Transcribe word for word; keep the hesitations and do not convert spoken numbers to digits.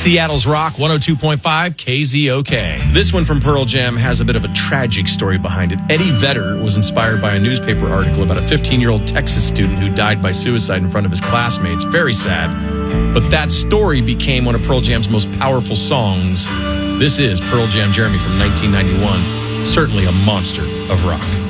Seattle's Rock, one oh two point five K Z O K. This one from Pearl Jam has a bit of a tragic story behind it. Eddie Vedder was inspired by a newspaper article about a fifteen-year-old Texas student who died by suicide in front of his classmates. Very sad. But that story became one of Pearl Jam's most powerful songs. This is Pearl Jam Jeremy from nineteen ninety-one. Certainly a monster of rock.